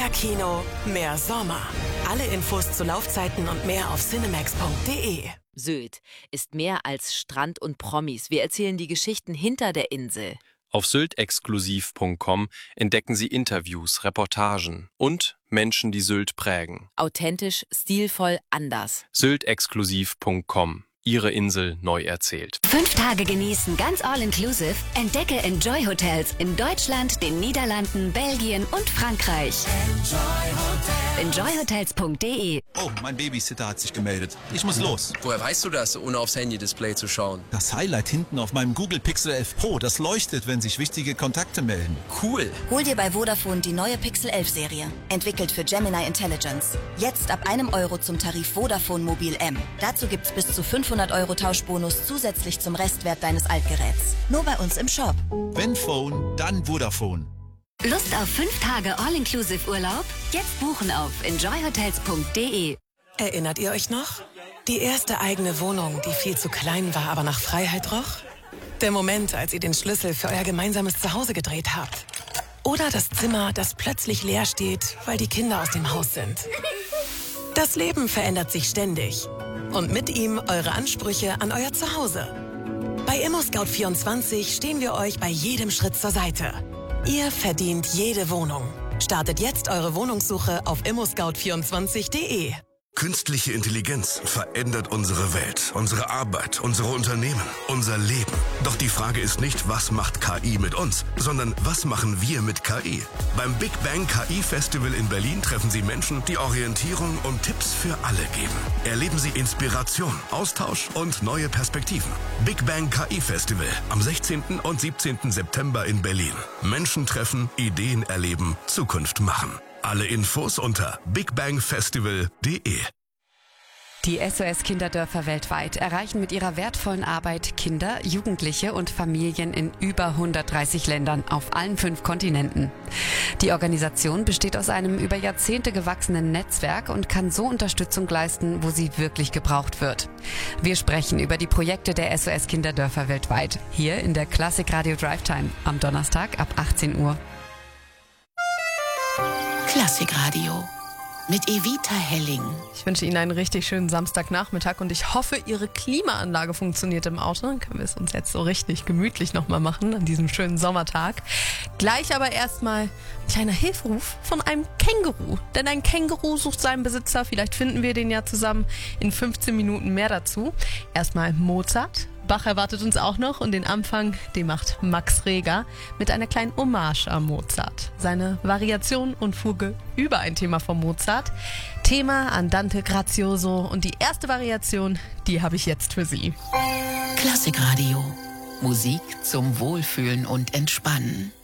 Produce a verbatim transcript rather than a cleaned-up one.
Mehr Kino, mehr Sommer. Alle Infos zu Laufzeiten und mehr auf cinemax punkt de. Sylt ist mehr als Strand und Promis. Wir erzählen die Geschichten hinter der Insel. Auf sylt exklusiv punkt com entdecken Sie Interviews, Reportagen und Menschen, die Sylt prägen. Authentisch, stilvoll, anders. sylt exklusiv punkt com. Ihre Insel neu erzählt. Fünf Tage genießen, ganz all-inclusive. Entdecke Enjoy Hotels in Deutschland, den Niederlanden, Belgien und Frankreich. enjoy hotels punkt de. Oh, mein Babysitter hat sich gemeldet. Ich muss los. Woher weißt du das, ohne aufs Handy-Display zu schauen? Das Highlight hinten auf meinem Google Pixel elf Pro, das leuchtet, wenn sich wichtige Kontakte melden. Cool. Hol dir bei Vodafone die neue Pixel elf Serie. Entwickelt für Gemini Intelligence. Jetzt ab einem Euro zum Tarif Vodafone Mobil M. Dazu gibt's bis zu fünfhundert Euro Tauschbonus zusätzlich zum Restwert deines Altgeräts. Nur bei uns im Shop. Wenn Phone, dann Vodafone. Lust auf fünf Tage all-inclusive Urlaub? Jetzt buchen auf enjoy hotels punkt de. Erinnert ihr euch noch? Die erste eigene Wohnung, die viel zu klein war, aber nach Freiheit roch? Der Moment, als ihr den Schlüssel für euer gemeinsames Zuhause gedreht habt? Oder das Zimmer, das plötzlich leer steht, weil die Kinder aus dem Haus sind? Das Leben verändert sich ständig. Und mit ihm eure Ansprüche an euer Zuhause. Bei ImmoScout vierundzwanzig stehen wir euch bei jedem Schritt zur Seite. Ihr verdient jede Wohnung. Startet jetzt eure Wohnungssuche auf immo scout vierundzwanzig punkt de. Künstliche Intelligenz verändert unsere Welt, unsere Arbeit, unsere Unternehmen, unser Leben. Doch die Frage ist nicht, was macht K I mit uns, sondern was machen wir mit K I? Beim Big Bang K I Festival in Berlin treffen Sie Menschen, die Orientierung und Tipps für alle geben. Erleben Sie Inspiration, Austausch und neue Perspektiven. Big Bang K I Festival am sechzehnten und siebzehnten September in Berlin. Menschen treffen, Ideen erleben, Zukunft machen. Alle Infos unter big bang festival punkt de. Die S O S Kinderdörfer weltweit erreichen mit ihrer wertvollen Arbeit Kinder, Jugendliche und Familien in über hundertdreißig Ländern auf allen fünf Kontinenten. Die Organisation besteht aus einem über Jahrzehnte gewachsenen Netzwerk und kann so Unterstützung leisten, wo sie wirklich gebraucht wird. Wir sprechen über die Projekte der S O S Kinderdörfer weltweit, hier in der Klassik Radio Drive Time am Donnerstag ab achtzehn Uhr. Klassikradio mit Evita Helling. Ich wünsche Ihnen einen richtig schönen Samstagnachmittag und ich hoffe, Ihre Klimaanlage funktioniert im Auto. Dann können wir es uns jetzt so richtig gemütlich nochmal machen an diesem schönen Sommertag. Gleich aber erstmal ein kleiner Hilferuf von einem Känguru. Denn ein Känguru sucht seinen Besitzer. Vielleicht finden wir den ja zusammen in fünfzehn Minuten mehr dazu. Erstmal Mozart. Bach erwartet uns auch noch und den Anfang, den macht Max Reger mit einer kleinen Hommage an Mozart. Seine Variation und Fuge über ein Thema von Mozart. Thema Andante Grazioso und die erste Variation, die habe ich jetzt für Sie. Klassikradio. Musik zum Wohlfühlen und Entspannen.